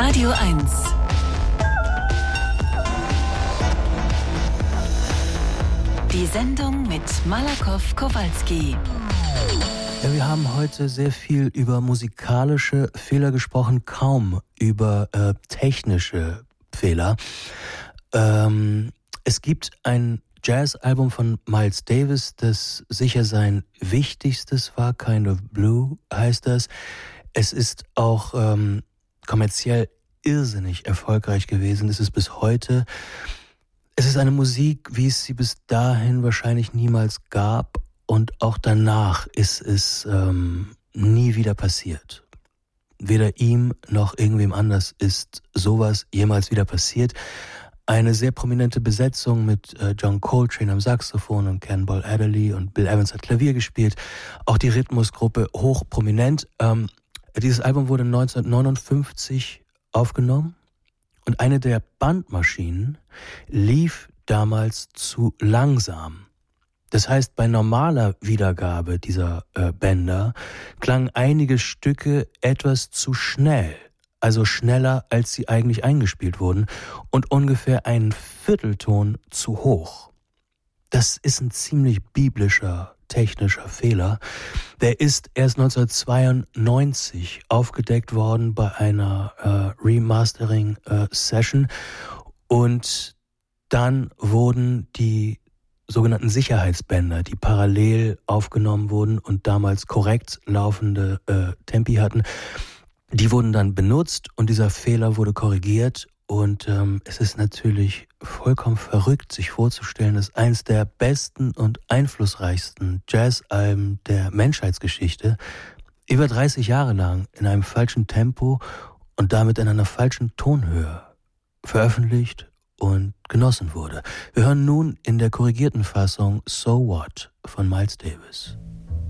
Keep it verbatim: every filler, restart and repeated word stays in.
Radio eins. Die Sendung mit Malakoff Kowalski. Ja, wir haben heute sehr viel über musikalische Fehler gesprochen, kaum über äh, technische Fehler. Ähm, es gibt ein Jazzalbum von Miles Davis, das sicher sein wichtigstes war, Kind of Blue heißt das. Es ist auch ähm, kommerziell irrsinnig erfolgreich gewesen, es ist bis heute. Es ist eine Musik, wie es sie bis dahin wahrscheinlich niemals gab, und auch danach ist es ähm, nie wieder passiert. Weder ihm noch irgendwem anders ist sowas jemals wieder passiert. Eine sehr prominente Besetzung mit äh, John Coltrane am Saxophon und Cannonball Adderley, und Bill Evans hat Klavier gespielt. Auch die Rhythmusgruppe hoch prominent. Ähm, dieses Album wurde neunzehnhundertneunundfünfzig aufgenommen, und eine der Bandmaschinen lief damals zu langsam. Das heißt, bei normaler Wiedergabe dieser äh, Bänder klangen einige Stücke etwas zu schnell. Also schneller, als sie eigentlich eingespielt wurden, und ungefähr einen Viertelton zu hoch. Das ist ein ziemlich biblischer, technischer Fehler. Der ist erst neunzehnhundertzweiundneunzig aufgedeckt worden bei einer äh, Remastering-Session, äh, und dann wurden die sogenannten Sicherheitsbänder, die parallel aufgenommen wurden und damals korrekt laufende äh, Tempi hatten, die wurden dann benutzt, und dieser Fehler wurde korrigiert. Und ähm, es ist natürlich vollkommen verrückt, sich vorzustellen, dass eins der besten und einflussreichsten Jazzalben der Menschheitsgeschichte über dreißig Jahre lang in einem falschen Tempo und damit in einer falschen Tonhöhe veröffentlicht und genossen wurde. Wir hören nun in der korrigierten Fassung So What von Miles Davis.